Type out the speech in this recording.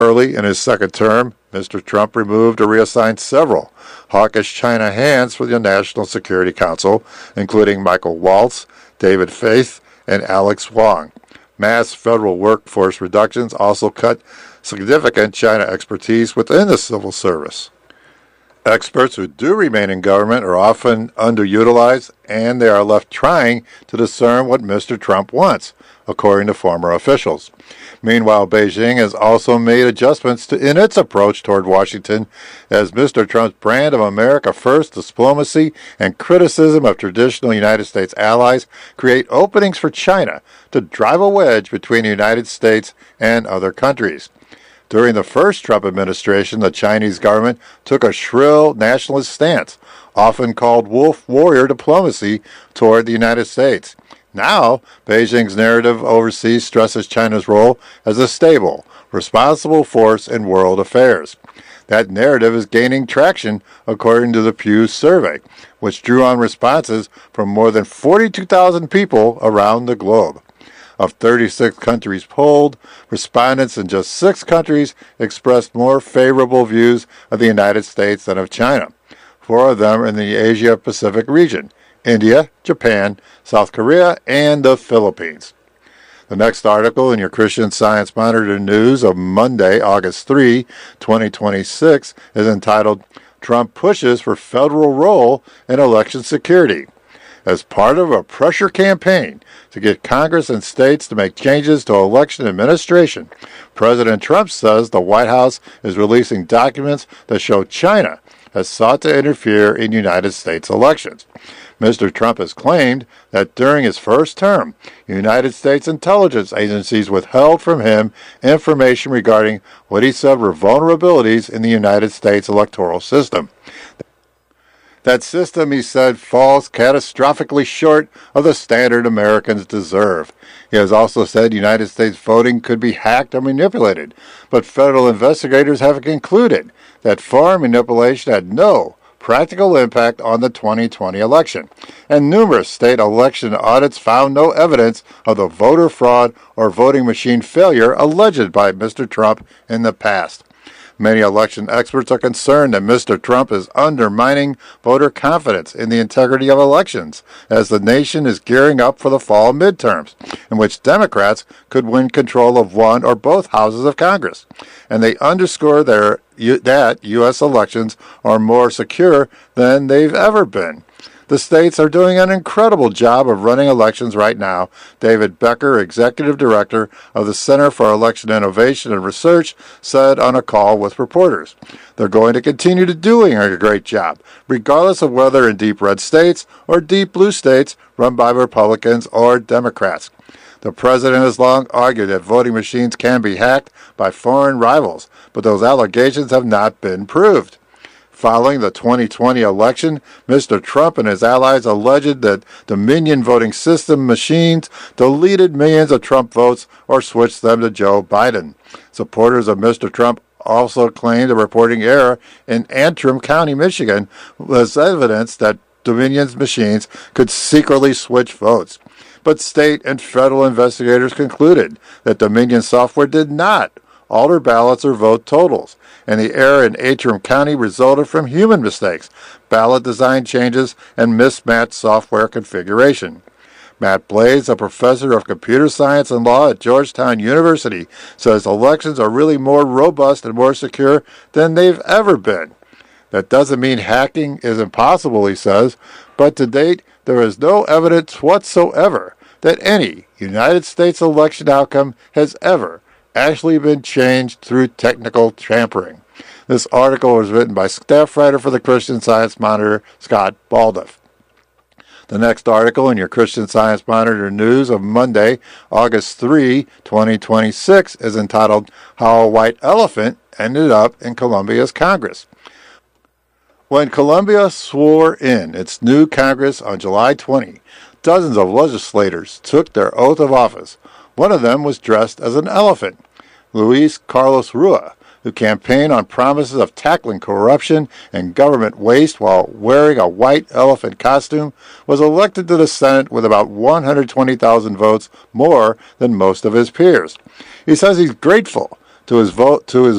Early in his second term, Mr. Trump removed or reassigned several hawkish China hands for the National Security Council, including Michael Waltz, David Faith, and Alex Wong. Mass federal workforce reductions also cut significant China expertise within the civil service. Experts who do remain in government are often underutilized, and they are left trying to discern what Mr. Trump wants, according to former officials. Meanwhile, Beijing has also made adjustments in its approach toward Washington, as Mr. Trump's brand of America First diplomacy and criticism of traditional United States allies create openings for China to drive a wedge between the United States and other countries. During the first Trump administration, the Chinese government took a shrill nationalist stance, often called wolf warrior diplomacy, toward the United States. Now, Beijing's narrative overseas stresses China's role as a stable, responsible force in world affairs. That narrative is gaining traction, according to the Pew survey, which drew on responses from more than 42,000 people around the globe. Of 36 countries polled, respondents in just 6 countries expressed more favorable views of the United States than of China. 4 of them are in the Asia-Pacific region: India, Japan, South Korea, and the Philippines. The next article in your Christian Science Monitor news of Monday, August 3, 2026, is entitled, "Trump Pushes for Federal Role in Election Security." As part of a pressure campaign to get Congress and states to make changes to election administration, President Trump says the White House is releasing documents that show China has sought to interfere in United States elections. Mr. Trump has claimed that during his first term, United States intelligence agencies withheld from him information regarding what he said were vulnerabilities in the United States electoral system. That system, he said, falls catastrophically short of the standard Americans deserve. He has also said United States voting could be hacked or manipulated, but federal investigators have concluded that foreign manipulation had no practical impact on the 2020 election, and numerous state election audits found no evidence of the voter fraud or voting machine failure alleged by Mr. Trump in the past. Many election experts are concerned that Mr. Trump is undermining voter confidence in the integrity of elections, as the nation is gearing up for the fall midterms, in which Democrats could win control of one or both houses of Congress. And they underscore that U.S. elections are more secure than they've ever been. The states are doing an incredible job of running elections right now, David Becker, Executive Director of the Center for Election Innovation and Research, said on a call with reporters. They're going to continue to doing a great job, regardless of whether in deep red states or deep blue states run by Republicans or Democrats. The president has long argued that voting machines can be hacked by foreign rivals, but those allegations have not been proved. Following the 2020 election, Mr. Trump and his allies alleged that Dominion voting system machines deleted millions of Trump votes or switched them to Joe Biden. Supporters of Mr. Trump also claimed a reporting error in Antrim County, Michigan, was evidence that Dominion's machines could secretly switch votes. But state and federal investigators concluded that Dominion software did not alter ballots or vote totals, and the error in Antrim County resulted from human mistakes, ballot design changes, and mismatched software configuration. Matt Blades, a professor of computer science and law at Georgetown University, says elections are really more robust and more secure than they've ever been. That doesn't mean hacking is impossible, he says, but to date there is no evidence whatsoever that any United States election outcome has ever actually been changed through technical tampering. This article was written by staff writer for the Christian Science Monitor, Scott Baldoff. The next article in your Christian Science Monitor news of Monday, August 3, 2026, is entitled, How a White Elephant Ended Up in Colombia's Congress. When Colombia swore in its new Congress on July 20, dozens of legislators took their oath of office. One of them was dressed as an elephant. Luis Carlos Rua, who campaigned on promises of tackling corruption and government waste while wearing a white elephant costume, was elected to the Senate with about 120,000 votes more than most of his peers. He says he's grateful to his